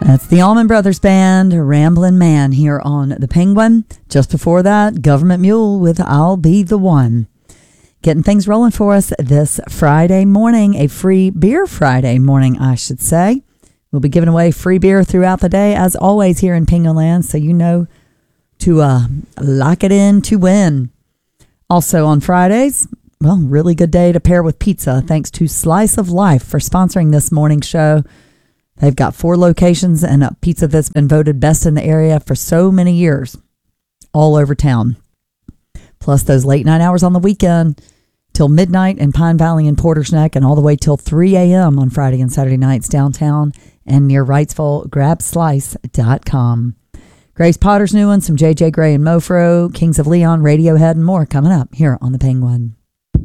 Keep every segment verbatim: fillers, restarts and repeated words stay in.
That's the Allman Brothers Band, Ramblin' Man, here on The Penguin. Just before that, Government Mule with I'll Be the One. Getting things rolling for us this Friday morning, a free beer Friday morning, I should say. We'll be giving away free beer throughout the day, as always, here in Penguin Land, so you know to uh, lock it in to win. Also on Fridays, well, really good day to pair with pizza. Thanks to Slice of Life for sponsoring this morning's show. They've got four locations and a pizza that's been voted best in the area for so many years, all over town. Plus those late night hours on the weekend till midnight in Pine Valley and Porter's Neck, and all the way till three a.m. on Friday and Saturday nights downtown and near Wrightsville. grab slice dot com. Grace Potter's new one, some J J Gray and Mofro, Kings of Leon, Radiohead, and more coming up here on The Penguin.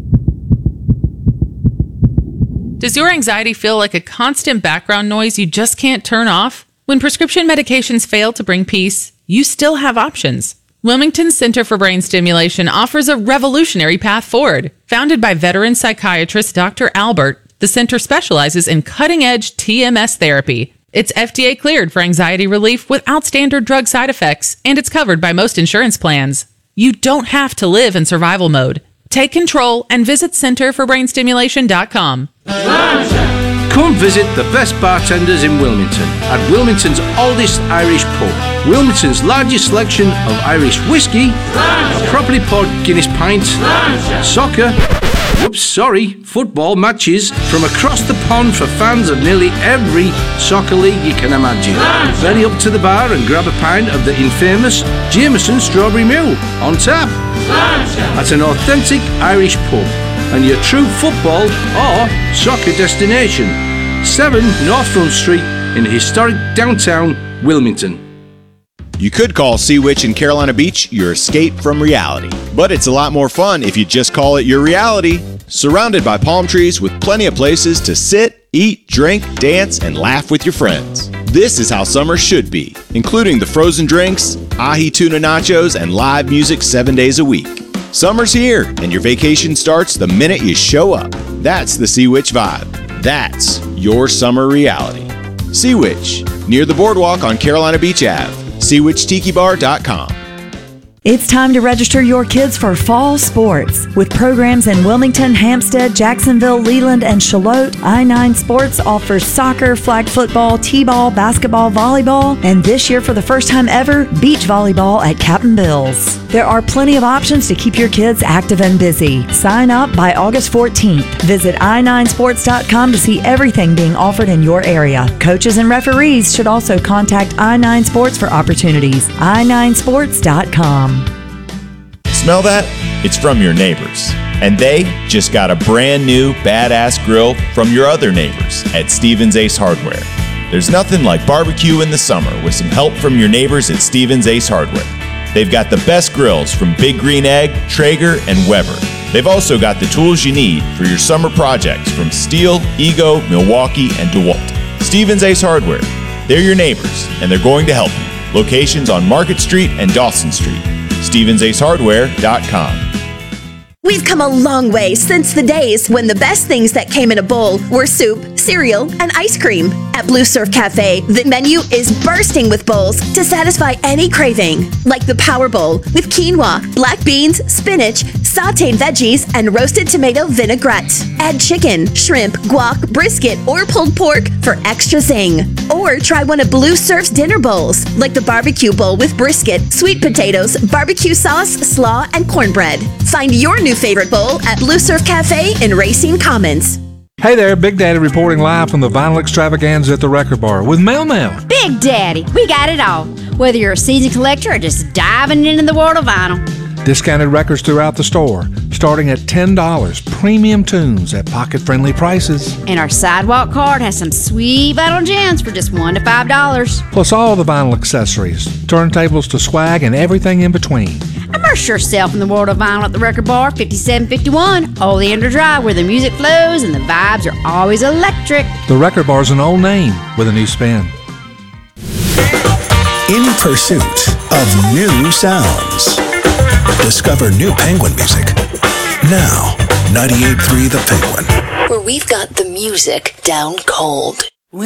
Does your anxiety feel like a constant background noise you just can't turn off? When prescription medications fail to bring peace, you still have options. Wilmington Center for Brain Stimulation offers a revolutionary path forward. Founded by veteran psychiatrist Doctor Albert, the center specializes in cutting-edge T M S therapy. It's F D A cleared for anxiety relief without standard drug side effects, and it's covered by most insurance plans. You don't have to live in survival mode. Take control and visit center for brain stimulation dot com. Come visit the best bartenders in Wilmington at Wilmington's oldest Irish pub. Wilmington's largest selection of Irish whiskey, a properly poured Guinness pint, soccer, whoops, sorry, football matches from across the pond for fans of nearly every soccer league you can imagine. Then up to the bar and grab a pint of the infamous Jameson Strawberry Mule on tap. At an authentic Irish pub and your true football or soccer destination. seven North Front Street in historic downtown Wilmington. You could call Sea Witch in Carolina Beach your escape from reality, but it's a lot more fun if you just call it your reality. Surrounded by palm trees with plenty of places to sit, eat, drink, dance, and laugh with your friends. This is how summer should be, including the frozen drinks, ahi tuna nachos, and live music seven days a week. Summer's here, and your vacation starts the minute you show up. That's the Sea Witch vibe. That's your summer reality. Sea Witch, near the boardwalk on Carolina Beach Avenue. sea witch tiki bar dot com. It's time to register your kids for fall sports. With programs in Wilmington, Hampstead, Jacksonville, Leland, and Charlotte, I nine Sports offers soccer, flag football, t-ball, basketball, volleyball, and this year for the first time ever, beach volleyball at Captain Bill's. There are plenty of options to keep your kids active and busy. Sign up by August fourteenth. Visit i nine sports dot com to see everything being offered in your area. Coaches and referees should also contact I nine Sports for opportunities. i nine sports dot com. Smell that? It's from your neighbors. And they just got a brand new badass grill from your other neighbors at Stevens Ace Hardware. There's nothing like barbecue in the summer with some help from your neighbors at Stevens Ace Hardware. They've got the best grills from Big Green Egg, Traeger, and Weber. They've also got the tools you need for your summer projects from Stihl, Ego, Milwaukee, and DeWalt. Stevens Ace Hardware. They're your neighbors, and they're going to help you. Locations on Market Street and Dawson Street. stevens ace hardware dot com. We've come a long way since the days when the best things that came in a bowl were soup, cereal, and ice cream. At Blue Surf Cafe, the menu is bursting with bowls to satisfy any craving, like the Power Bowl with quinoa, black beans, spinach, sautéed veggies, and roasted tomato vinaigrette. Add chicken, shrimp, guac, brisket, or pulled pork for extra zing. Or try one of Blue Surf's dinner bowls, like the barbecue bowl with brisket, sweet potatoes, barbecue sauce, slaw, and cornbread. Find your new favorite bowl at Blue Surf Cafe in Racine Commons. Hey there, Big Daddy reporting live from the Vinyl Extravaganza at the Record Bar with Mel Mel. Big Daddy, we got it all. Whether you're a seasoned collector or just diving into the world of vinyl. Discounted records throughout the store, starting at ten dollars. Premium tunes at pocket-friendly prices. And our sidewalk card has some sweet vinyl gems for just one to five dollars. Plus all the vinyl accessories, turntables to swag, and everything in between. Immerse yourself in the world of vinyl at the Record Bar, fifty-seven fifty-one Oleander Drive, where the music flows and the vibes are always electric. The Record Bar's an old name with a new spin. In pursuit of new sounds. Discover new Penguin music. Now, ninety-eight point three The Penguin. Where we've got the music down cold.